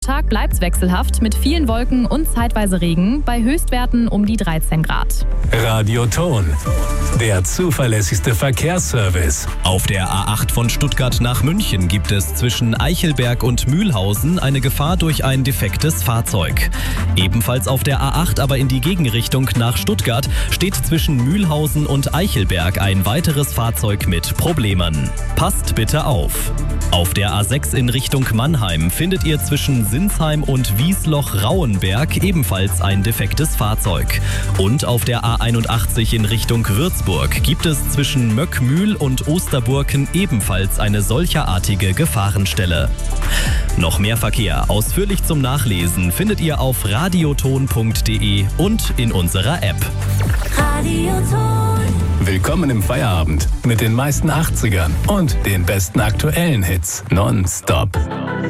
Tag bleibt's wechselhaft mit vielen Wolken und zeitweise Regen bei Höchstwerten um die 13 Grad. Radioton, der zuverlässigste Verkehrsservice. Auf der A8 von Stuttgart nach München gibt es zwischen Eichelberg und Mühlhausen eine Gefahr durch ein defektes Fahrzeug. Ebenfalls auf der A8, aber in die Gegenrichtung nach Stuttgart, steht zwischen Mühlhausen und Eichelberg ein weiteres Fahrzeug mit Problemen. Passt bitte auf. Auf der A6 in Richtung Mannheim findet ihr zwischen Sinsheim und Wiesloch-Rauenberg ebenfalls ein defektes Fahrzeug. Und auf der A81 in Richtung Würzburg gibt es zwischen Möckmühl und Osterburken ebenfalls eine solcherartige Gefahrenstelle. Noch mehr Verkehr ausführlich zum Nachlesen findet ihr auf radioton.de und in unserer App. Radioton. Willkommen im Feierabend mit den meisten 80ern und den besten aktuellen Hits. Nonstop.